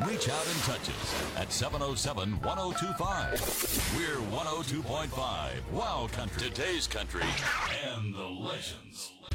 Reach out and touch us at 707-1025. We're 102.5 Wow Country. Today's country and the legends.